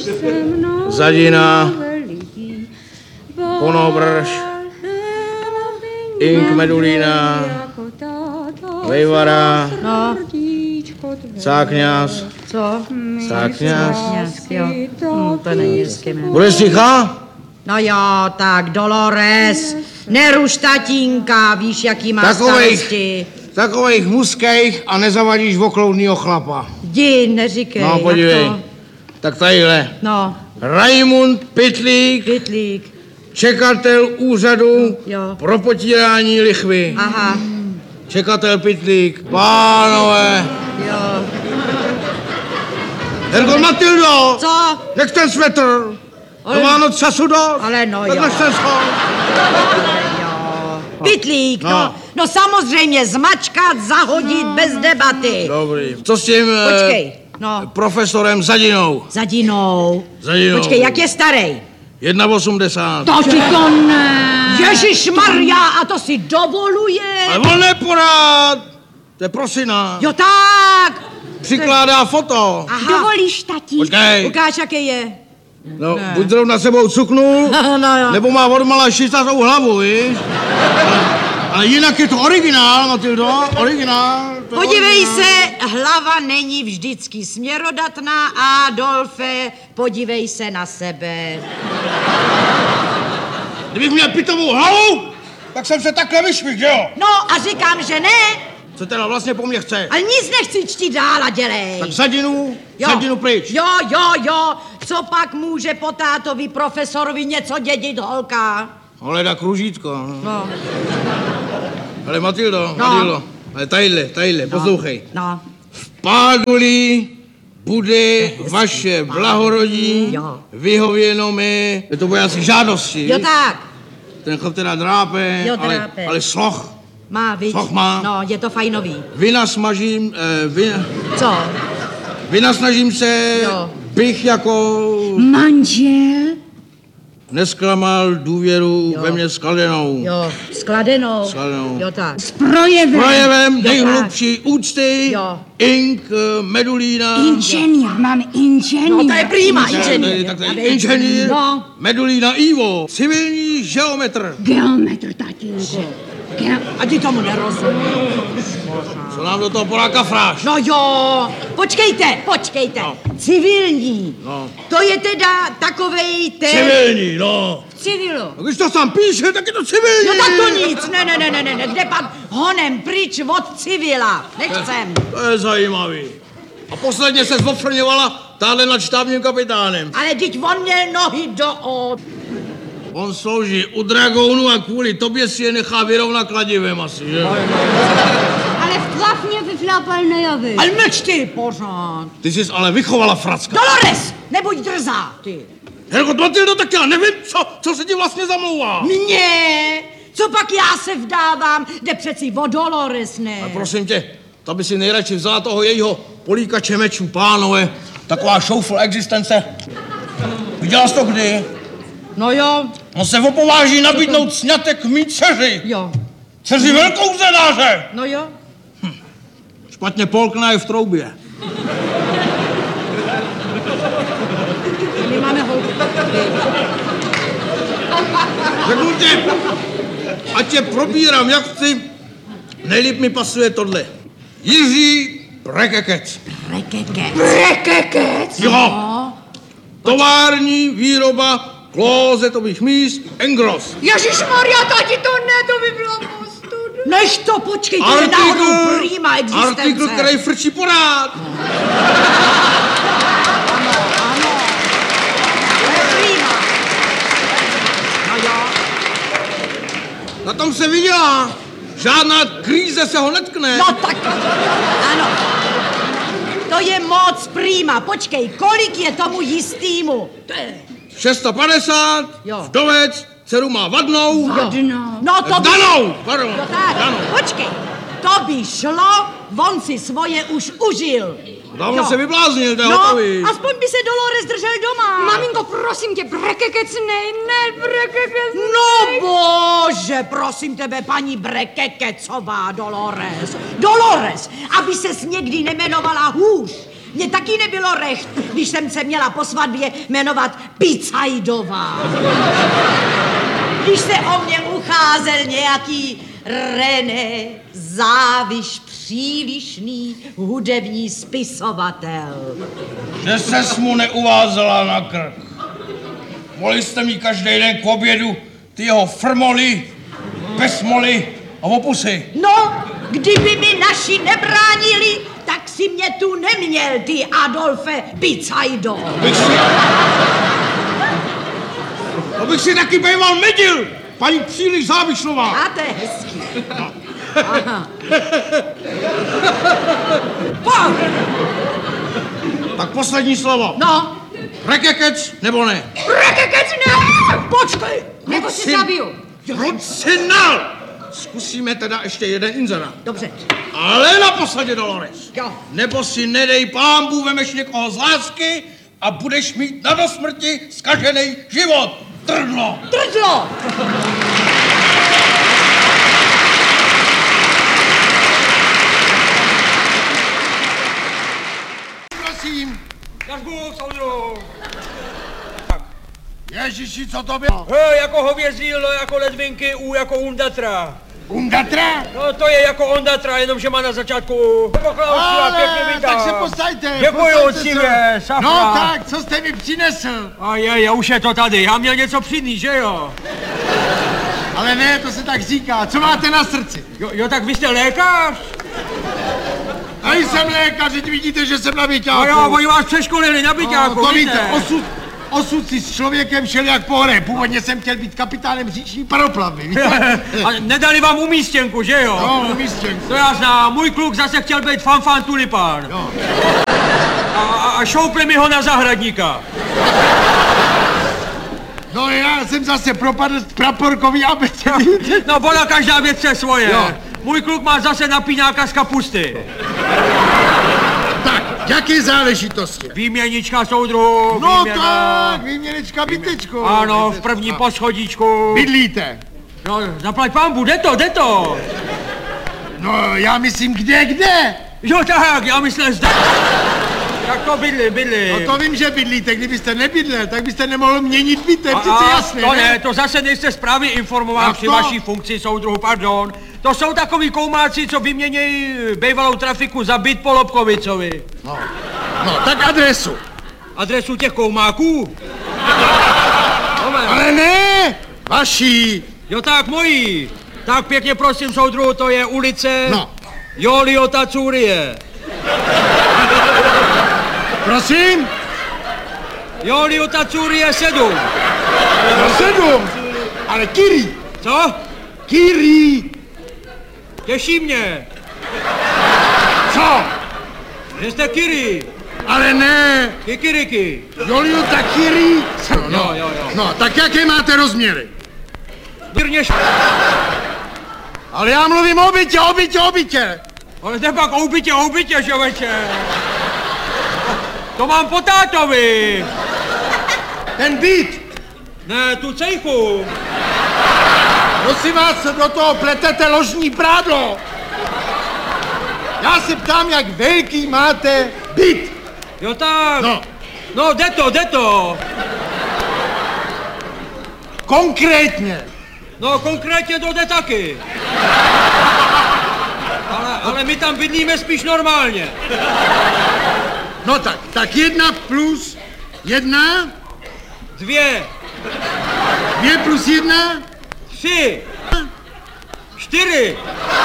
Zadina, Konobrž, Ink Medulína, Vejvara, Cákňas. Co? Cákňas. Jo. To není hezké jméno. Budeš ticha? No jo, tak Dolores, neruš tatínka, víš, jaký má starosti. Takových muských a nezavadíš okloudnýho chlapa. Jdi, neříkej. No podívej, jak to? tak tadyhle. No. Raimund Pytlík, čekatel úřadu pro potírání lichvy. Aha. Čekatel Pytlík, pánové. Jo. Herko Matildo! Co? Nech ten svetr! Ale... To Vánoc času dost! Ale no tak jo. než ten schod. Pytlík, no samozřejmě zmačkat, zahodit bez debaty. Dobrý. Co s tím Počkej, profesorem Zadinou? Zadinou. Počkej, jak je starej? 1,80. To ti to ne. Ježišmarja, a to si dovoluje? Ale on neporád. To je prosina. Jo tak. Přikládá foto. Aha. Dovolíš, tatí? Počkej. Ukáž, jaký je. No, buď zrovna sebou cuknul, nebo má odmala šistatou hlavu, víš? Ale jinak je to originál, Matildo, originál. Podívej se, hlava není vždycky směrodatná, Adolfe, podívej se na sebe. Kdybych měl pitovou hlavu, tak jsem se takhle vyšvih, že jo? No a říkám, že ne. Co teda vlastně po mně chce? Ale nic nechci čtít dál a dělej. Tak Zadinu pryč. Jo, co pak může po tátovi profesorovi něco dědit holka? Holeda kružítko. No. Ale Matildo, ale tadyhle, poslouchej. No. V Páduli bude vaše blahorodí vyhověno mi, to bude asi žádosti. Jo tak. Ten chlap teda drápe, ale sloh. Má, víc. Sloh má. No, je to fajnový. Co? Vynasnažím se, bych jako... Manžel? Nesklamal důvěru ve mě skladenou. Jo, skladenou. Jo tak. S projevem. Projevem nejhlubší úcty. Ink Medulína. Inženýr, máme inženýr. No to je prima, inženýr. Inženýr Medulína Ivo. Civilní geometr. Geometr, tatínku. A ty tomu nerozumíš. Co nám do toho Poláka fráš? No jo, počkejte. Civilní. To je teda takovej ten... Civilní, V civilu. A když to sám píše, tak je to civilní. No tak to nic, ne, kde pak honem pryč od civila, nechcem. To je zajímavý. A posledně se zvofrňovala táhle nad štábním kapitánem. Ale teď on měl nohy do On slouží u dragounu a kvůli tobě si je nechá vyrovnat kladivem asi, že? Ale trafně vyflápal nejaví. Ale mlč ty pořád. Ty jsi ale vychovala fracka. Dolores, nebuď drzá, ty. Herko, Matildo, tak já nevím, co se ti vlastně zamlouvá. Mně? Co pak já se vdávám? Jde přeci o Dolores, ne? A prosím tě, ta by si nejradši vzala toho jejího políkače mečů, pánové. Taková šoufl existence. Viděla jsi to kdy? No jo. On se opováží nabídnout sňatek mý dceři. Jo. Dceři velkou zenáře. No jo. Špatně polkná je v troubě. My máme holku. Řeknu ti, ať tě probírám, jak chci, nejlíp mi pasuje tohle. Jiří Brekekec. Brekekec? Jo. Tovární výroba klozetových míst Engros. Ježišmarja, tati, to ne, to by bylo postudu. Než to, počkej, to je náhodou prima existence. Artikl, který frčí porád. Ano. To je prima. No jo. Na tom se viděla. Žádná kríze se ho netkne. No tak, ano. To je moc prima. Počkej, kolik je tomu jistýmu? 650, vdovec, dceru má vadnou. No to by... Danou, pardon. No tak, počkej, to by šlo, on si svoje už užil. Dávno se vybláznil, to je hotový. No, aspoň by se Dolores držel doma. Maminko, prosím tě, Brekekec, ne, Brekekec. No bože, prosím tebe, paní Brekekecová, Dolores, aby ses někdy nemenovala hůř. Mně taky nebylo recht, když jsem se měla po svatbě jmenovat Picajdová. Když se o mě ucházel nějaký René Záviš, přílišný hudební spisovatel. Že ses mu neuvázela na krk. Mohli jste mít každý den k obědu ty jeho frmoly, besmoly a opusy. No, kdyby mi naši nebránili, tak si mě tu neměl, ty Adolfe Picajdo. Abych si taky býval medil, paní příliš Závišnová. A to je hezký. No. Aha. Tak poslední slovo. No. Rekekec nebo ne? Rekekec ne! Počkej, nebo si zabiju. Proč si nal? Zkusíme teda ještě jeden inzerát. Dobře. Ale naposledy, Dolores. Jo. Nebo si nedej pámbu, vemeš někoho z lásky a budeš mít na dosmrti zkažený život. Trdlo! Trdlo! Prosím. Naš Bůh, soudru. Ježiši, co to bylo? Jako hovězí, jako ledvinky, jako Undatra. Undatra? No to je jako Ondatra, jenomže má na začátku poklausu a pěkně vítám. Tak se posaďte. Děkuju, cívě, safra. No tak, co jste mi přinesl? A je, už je to tady, já měl něco přinést, že jo? Ale ne, to se tak říká. Co máte na srdci? Jo, tak vy jste lékař? A jsem lékař, teď vidíte, že jsem na byťáku. No jo, oni vás přeškolili na byťáku, to víte, osud si s člověkem šel jak po hře. Původně jsem chtěl být kapitánem říční paroplavy, víte? A nedali vám umístěnku, že jo? No, umístěnku. To já znám, můj kluk zase chtěl být fanfán tulipán. Jo. A šoupli mi ho na zahradníka. No já jsem zase propadl praporkový abecedy. No ona každá věc je svoje. Jo. Můj kluk má zase napínáka z kapusty. Tak, jaké záležitosti? Výměnička, soudruhu, No výměna. tak, výměnička bytečko. Ano, v první poschodíčku. Bydlíte? No, zaplať pánbu, jde to. No, já myslím, kde? Jo tak, já myslím zde. Tak to bydli. No to vím, že bydlíte, kdybyste nebydlel, tak byste nemohl měnit byt, to je přece jasné, to ne, to zase nejste správně informován při vaší funkci, soudruhu, pardon. To jsou takový koumáci, co vyměnějí bývalou trafiku za byt po Lobkovicovi. No, tak adresu. Adresu těch koumáků? Ale ne, vaší. Jo tak, mojí. Tak pěkně prosím, soudruhu, to je ulice Joliota Curie. Prosím? Joliota Curie 7. No 7, ale Kiri. Co? Kiri. Těší mě. Co? Že jste Kiri. Ale ne. Kikiriky. Joliota Kiri. Jo. No, tak jaké máte rozměry? Ale já mluvím o bytě. Ale to je pak o bytě, člověče. To mám po tátovi. Ten byt. Ne, tu cejchu. Prosím vás, do toho pletete ložní prádlo. Já se ptám, jak velký máte byt. Jo tak. No, jde to. Konkrétně. No, konkrétně to jde taky. Ale my tam bydlíme spíš normálně. No tak 1 plus 1. 2. 2 plus 1. 3. 4.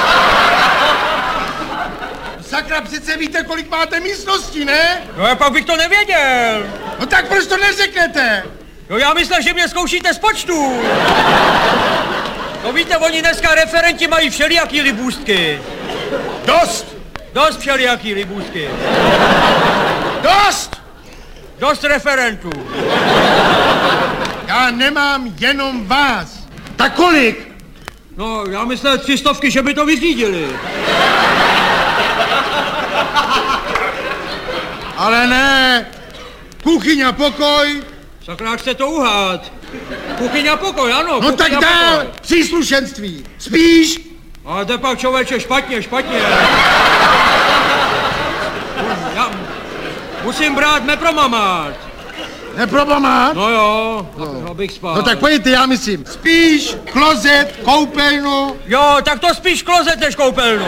Sakra, přece víte, kolik máte místností, ne? No a pak bych to nevěděl. No tak proč to neřeknete? No já myslel, že mě zkoušíte z počtu. No víte, oni dneska referenti mají všelijaký libůstky. Dost všelijaký libůstky. Dost referentů. Já nemám jenom vás. Tak kolik? No, já myslel 300, že by to vyřídili. Ale ne. Kuchyň a pokoj. Sakra, jak jste to uhad. Kuchyň a pokoj, ano. No tak dál. Příslušenství. Spíš? Ale jde pak, člověče, špatně. Musím brát mepromamát. Neprobamát? No jo, abych spal. No tak pojďte, já myslím, spíš, klozet, koupelnu. Jo, tak to spíš klozet než koupelnu.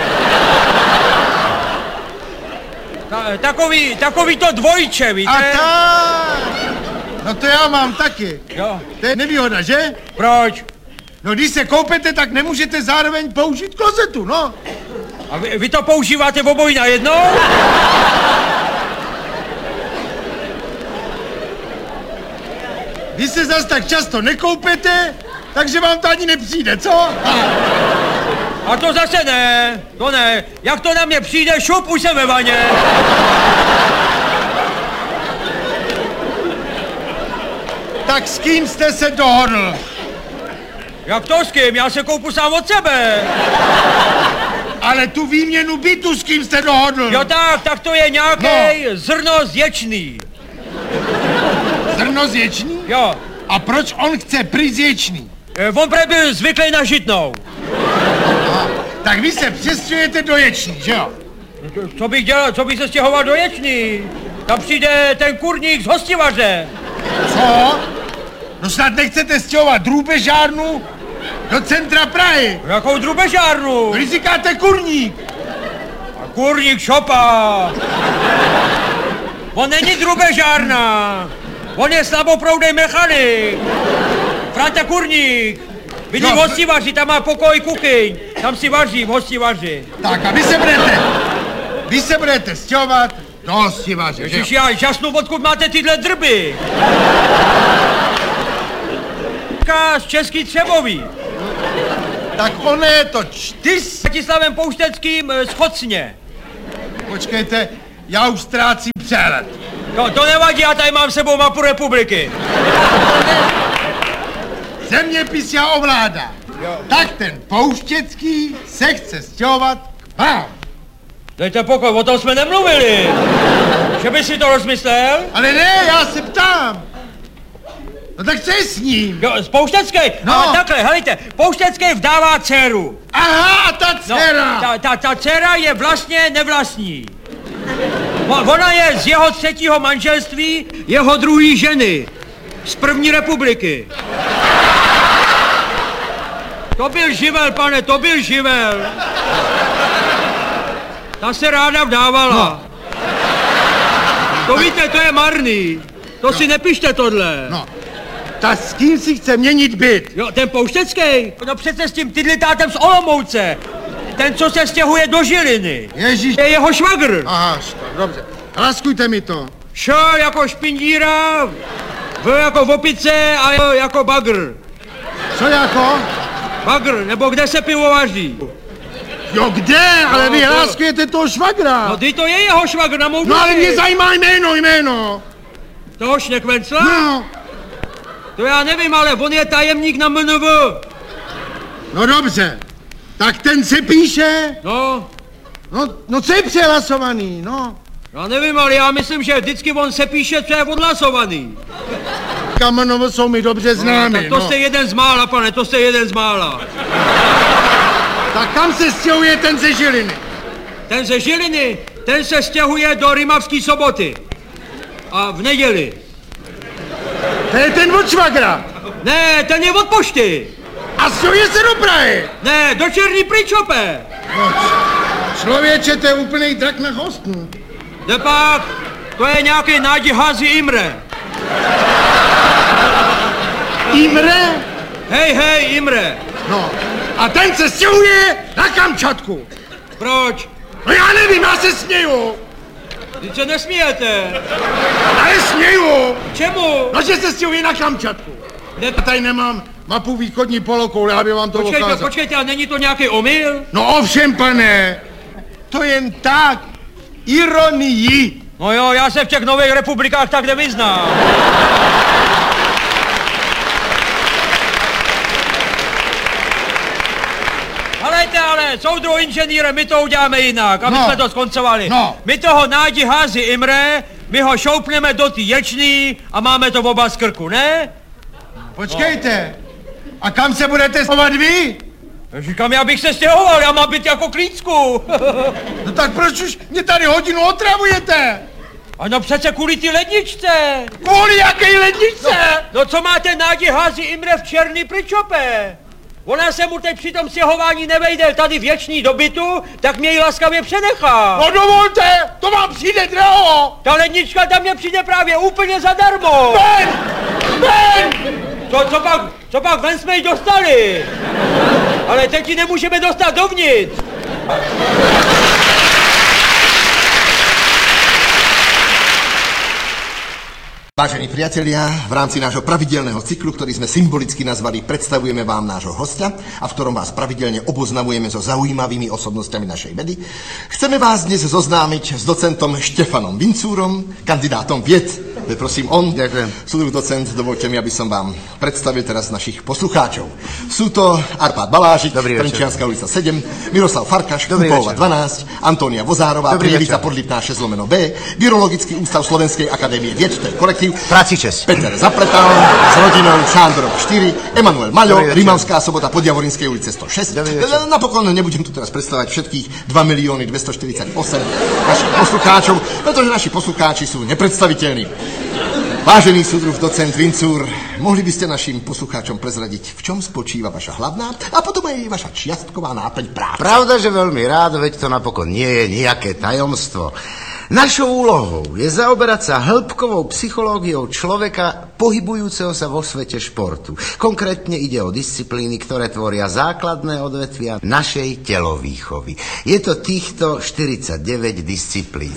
Takový to dvojče, víte? A tak. No to já mám taky. Jo. To je nevýhoda, že? Proč? No když se koupete, tak nemůžete zároveň použít klozetu, no. A vy to používáte obojí najednou? Vy se zas tak často nekoupete, takže vám to ani nepřijde, co? A to zase ne, to ne. Jak to na mě přijde, šup, už jsem ve vaně. Tak s kým jste se dohodl? Jak to s kým? Já se koupu sám od sebe. Ale tu výměnu bytu s kým jste dohodl? Jo tak to je nějaký zrno zječný. Zrno zječný? Jo. A proč on chce prý zječný? On byl zvyklý na žitnou. Tak vy se přestěhujete do Ječný, že jo? Co bych dělal, co bych se stěhoval do Ječný? Tam přijde ten kurník z hostivaře. Co? No snad nechcete stěhovat drůbežárnu do centra Prahy. Jakou drubežárnu? Vy říkáte kurník. A kurník šopa. On není drubežárna. On je slaboproudej mechanik. Franta Kurník. Bydlí v hostivaři, tam má pokoj kuchyň. Tam si vaří v hostivaři. Tak a vy se budete stěhovat do hostivaře, že jo? Ježiš, já žasnu, odkud máte tyhle drby. Z Český Třebový. Tak ono je to čtys. Bratislavem Poušteckým z Chocně. Počkejte, já už ztrácím přehled. To nevadí, já tady mám s sebou mapu republiky. Zeměpis já ovládám. Tak ten Pouštěcký se chce stěhovat k vám. Dejte pokoj, o tom jsme nemluvili. Že by si to rozmyslel? Ale ne, já se ptám. No tak co je s ním? Jo, z Pouštecký? No. Ale takhle, helejte, Pouštecký vdává dceru. Aha, a ta dcera. No, ta dcera je vlastně nevlastní. Ona je z jeho třetího manželství, jeho druhý ženy. Z první republiky. To byl živel, pane, to byl živel. Ta se ráda vdávala. No. To víte, to je marný. To si nepište tohle. No, ta s kým si chce měnit byt? Jo, ten Pouštecký? No přece s tím tydlitátem z Olomouce. Ten, co se stěhuje do Žiliny. Ježíš. Je jeho švagr. Aha, dobře. Laskujte mi to. Š jako špindíra, V jako opice a J jako bagr. Co jako? Bagr, nebo kde se pivo vaří. Jo, kde? Ale No, vy to- hláskujete toho švagra. No ty to je jeho švagr na mou No ale duši. mě zajímá jméno. Toho Šnekvencla? No, To já nevím, ale on je tajemník na MNV. no dobře. Tak ten se píše. No, No co je přehlasovaný, no. já nevím, ale já myslím, že vždycky on se píše, co je odhlasovaný. Kamenovo jsou mi dobře známy, Tak to no. jste jeden z mála, pane, to jste jeden z mála. Tak kam se stěhuje ten ze Žiliny? Ten ze Žiliny, ten se stěhuje do Rimavský Soboty. A v neděli. To je ten od švagra. Ne, ten je od pošty. A stěhuje se do Prahy. Ne, do Černý Pričope. No, člověče, to je úplnej drak na chostnu. Nepak, to je nějaký Nádi Hazi Imre. Imre? Hej, Imre. No, a ten se stěhuje na Kamčatku. Proč? No já nevím, já se směju. Vy se nesmíjete. Ale směju. Čemu? No, že se stěhuje na Kamčatku. Ne, Já tady nemám mapu východní polokoule, aby vám to ukázal. počkejte, a není to nějaký omyl? No ovšem, pane, to jen tak, ironii. No jo, já se v těch nových republikách tak nevyznám. Helejte, ale, soudruh inženýre, my to uděláme jinak, aby No. jsme to skoncovali. No. My toho Nádi Hazi Imre, my ho šoupneme do té Ječný a máme to oba z krku, ne? Počkejte, a kam se budete schovat vy? Říkám, já bych se stěhoval, já mám být jako klícku. No tak proč už mě tady hodinu otravujete? Ano přece kvůli ty ledničce. Kvůli jaké ledničce? No co máte Nádě hází Imre v černý pričope? Ona se mu teď při tom stěhování nevejde tady věčný do bytu, tak mě ji laskavě přenechá. No dovolte, to vám přijde draho. Ta lednička tam mě přijde právě úplně zadarmo. Ven! Ven! Co pak ven jsme ji dostali? Ale teď ji nemůžeme dostat dovnitř. Vážení priatelia, v rámci nášho pravidelného cyklu, ktorý sme symbolicky nazvali Predstavujeme vám nášho hostia a v ktorom vás pravidelne oboznamujeme so zaujímavými osobnostiami našej vedy, chceme vás dnes zoznámiť s docentom Štefanom Vincúrom, kandidátom vied. Prosím on. Ďakujem. Súdruh docent, dovolte mi, aby som vám predstavil teraz našich poslucháčov. Sú to Arpád Balážik, Trenčianska ulica 7, Miroslav Farkaš, Kúpolova 12, Antónia Vozárová, Prielica Podlipná 6/B, Virologický ústav Slovenskej akadémie vied, to je kolektív, Prácičes, Peter Zapletal s rodinou Šándorova 4, Emanuel Maľo, Rimavská Sobota, Podjavorinskej ulice 106. Napokon nebudem tu teraz predstavať všetkých 2 248 našich poslucháčov, pretože naši poslucháči sú nepredstaviteľní. Vážený súdruh docent Vincúr, mohli by ste našim poslucháčom prezradiť, v čom spočíva vaša hlavná a potom aj vaša čiastková náplň práce? Pravda, že veľmi rád, veď to napokon nie je nejaké tajomstvo. Našou úlohou je zaoberať sa hĺbkovou psychológiou človeka pohybujúceho sa vo svete športu. Konkrétne ide o disciplíny, ktoré tvoria základné odvetvia našej telovýchovy. Je to týchto 49 disciplín.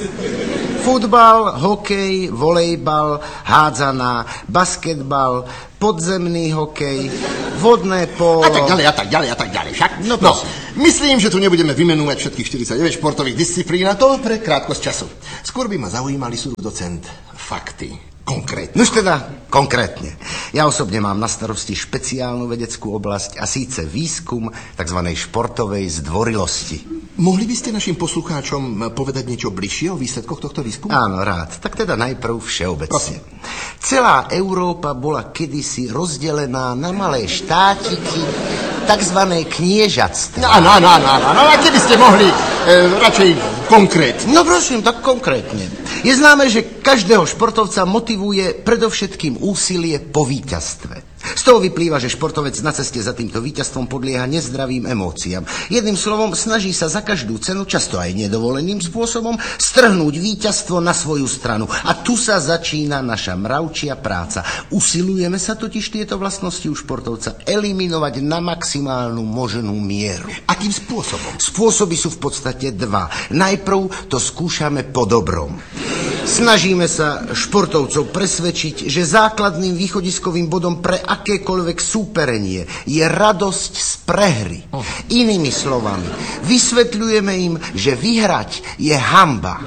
Futbal, hokej, volejbal, hádzaná, basketbal, podzemný hokej, vodné polo... A tak ďalej. Však? No, myslím, že tu nebudeme vymenúvať všetkých 49 športových disciplín a to pre krátkosť času. Skôr by ma zaujímali, súdruh docent, fakty. Konkrétne. Nož teda, konkrétne. Ja osobne mám na starosti špeciálnu vedeckú oblasť a síce výskum tzv. Športovej zdvorilosti. Mohli by ste našim poslucháčom povedať niečo bližšie o výsledkoch tohto výskumu? Áno, rád. Tak teda najprv všeobecne. Celá Európa bola kedysi rozdelená na malé štátiky, takzvané kniežatstvo. No, a keby ste mohli radšej konkrétne. No prosím, tak konkrétne. Je známe, že každého športovca motivuje predovšetkým úsilie po víťazstve. Z toho vyplýva, že športovec na ceste za týmto víťazstvom podlieha nezdravým emóciám. Jedným slovom, snaží sa za každú cenu, často aj nedovoleným spôsobom, strhnúť víťazstvo na svoju stranu. A tu sa začína naša mravčia práca. Usilujeme sa totiž tieto vlastnosti u športovca eliminovať na maximálnu možnú mieru. Akým spôsobom? Spôsoby sú v podstate dva. Najprv to skúšame po dobrom. Snažíme sa športovcov presvedčiť, že základným východiskovým bodom pre akékoľvek súperenie je radosť z prehry. Inými slovami, vysvetľujeme im, že vyhrať je hanba.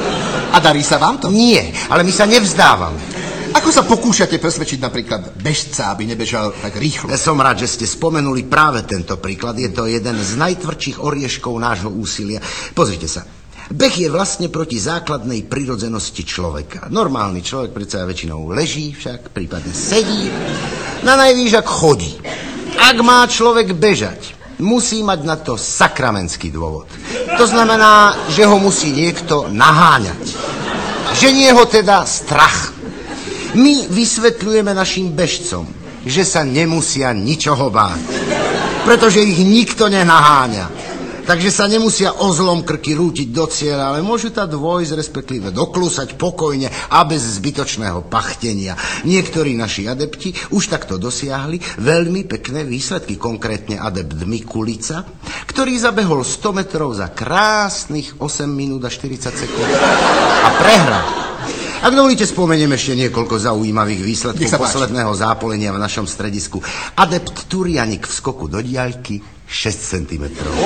A darí sa vám to? Nie, ale my sa nevzdávame. Ako sa pokúšate presvedčiť napríklad bežca, aby nebežal tak rýchlo? Som rád, že ste spomenuli práve tento príklad. Je to jeden z najtvrdších orieškov nášho úsilia. Pozrite sa. Beh je vlastne proti základnej prirodzenosti človeka. Normálny človek predsa väčšinou leží, však prípadne sedí, na najvýš ak chodí. Ak má človek bežať, musí mať na to sakramentský dôvod. To znamená, že ho musí niekto naháňať. Ženie ho teda strach. My vysvetľujeme našim bežcom, že sa nemusia ničoho báť, pretože ich nikto nenaháňa. Takže sa nemusia o zlom krky rútiť do cieľa, ale môžu tá dôjsť, respektíve doklúsať pokojne a bez zbytočného pachtenia. Niektorí naši adepti už takto dosiahli veľmi pekné výsledky, konkrétne adept Mikulica, ktorý zabehol 100 metrov za krásnych 8 minút a 40 sekúnd a prehral. Ak dovolíte, spomeniem ešte niekoľko zaujímavých výsledkov posledného zápolenia v našom stredisku. Adept Turianik v skoku do diaľky 6 cm.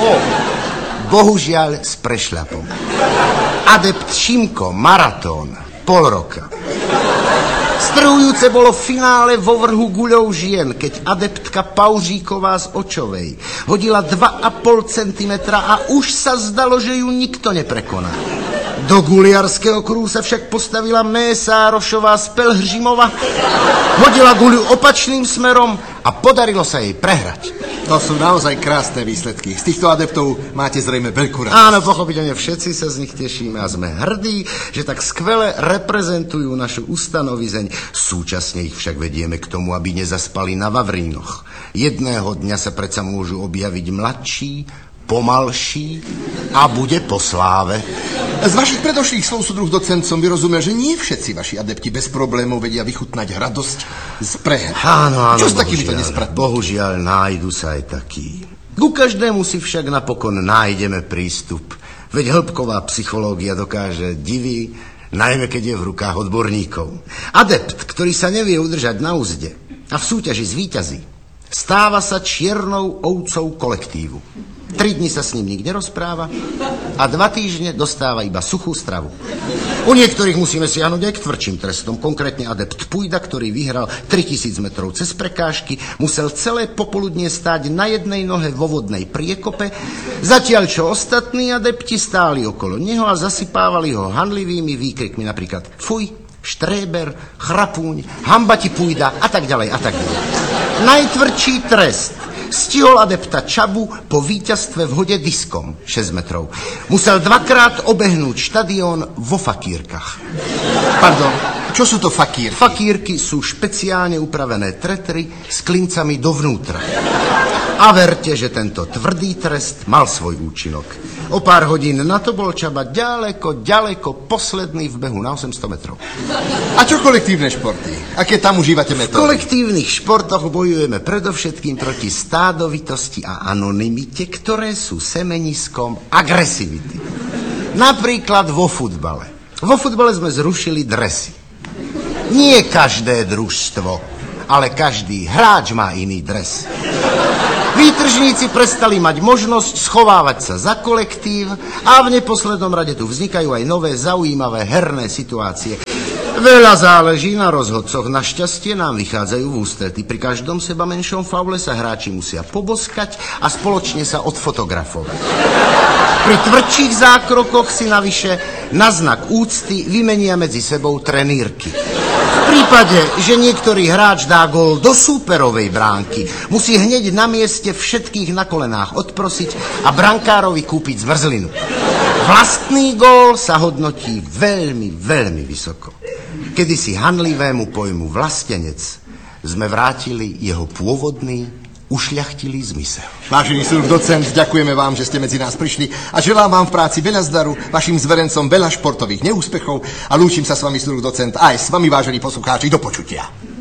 Bohužiaľ s prešľapom. Adept Šimko, maratón, pol roka. Strhujúce bolo finále vo vrhu guľov žien, keď adeptka Paužíková z Očovej hodila 2,5 cm a už sa zdalo, že ju nikto neprekoná. Do guliarského kruhu sa však postavila Mésárošová z Pelhřimova, hodila guľu opačným smerom a podarilo sa jej prehrať. To sú naozaj krásne výsledky. Z týchto adeptov máte zrejme veľkú radosť. Áno, pochopiteľne všetci sa z nich tešíme a sme hrdí, že tak skvele reprezentujú našu ustanovizeň. Súčasne ich však vedieme k tomu, aby nezaspali na vavrínoch. Jedného dňa sa predsa môžu objaviť mladší, pomalší a bude po sláve. Z vašich predošlých slov, súdruh docent, som vyrozumel, že nie všetci vaši adepti bez problémov vedia vychutnať radosť z prehry. Áno, Čo s takýmito nespratnými? Bohužiaľ, nájdu sa aj takí. Ku každému si však napokon nájdeme prístup. Veď hĺbková psychológia dokáže divy, najmä keď je v rukách odborníkov. Adept, ktorý sa nevie udržať na úzde a v súťaži zvíťazí, stáva sa čiernou ovcou kolektívu. 3 dni sa s ním nik nerozpráva a 2 týždne dostáva iba suchú stravu. U niektorých musíme siahnuť aj k tvrdším trestom. Konkrétne adept Pujda, ktorý vyhral 3000 metrov cez prekážky, musel celé popoludnie stáť na jednej nohe vo vodnej priekope, zatiaľ čo ostatní adepti stáli okolo neho a zasypávali ho hanlivými výkrikmi, napríklad fuj, štréber, chrapúň, hamba ti Pujda a tak ďalej a tak ďalej. Najtvrdší trest stihol adepta Čabu po víťazstve v hode diskom 6 metrov. Musel 2-krát obehnúť štadión vo fakírkach. Pardon, čo sú to fakírky? Fakírky sú špeciálne upravené tretry s klincami dovnútra. A verte, že tento tvrdý trest mal svoj účinok. O pár hodín na to bol Čaba ďaleko posledný v behu na 800 metrov. A čo kolektívne športy? Aké tam užívate V metódy? kolektívnych športoch bojujeme predovšetkým proti stádovitosti a anonymite, ktoré sú semeniskom agresivity. Napríklad vo futbale. Vo futbale sme zrušili dresy. Nie každé družstvo, ale každý hráč má iný dres. Výtržníci prestali mať možnosť schovávať sa za kolektív a v neposlednom rade tu vznikajú aj nové zaujímavé herné situácie. Veľa záleží na rozhodcoch. Našťastie nám vychádzajú v ústrety. Pri každom seba menšom faule sa hráči musia poboskať a spoločne sa odfotografovať. Pri tvrdších zákrokoch si navyše na znak úcty vymenia medzi sebou trenírky. V prípade, že niektorý hráč dá gól do súperovej bránky, musí hneď na mieste všetkých na kolenách odprosiť a brankárovi kúpiť zmrzlinu. Vlastný gól sa hodnotí veľmi, veľmi vysoko. Kedysi hanlivému pojmu vlastenec sme vrátili jeho pôvodný, ušľachtilý zmysel. Vážený súdruh docent, ďakujeme vám, že ste medzi nás prišli a želám vám v práci veľa zdaru, vašim zverencom veľa športových neúspechov a lúčim sa s vami, súdruh docent, aj s vami, vážení poslucháči, do počutia.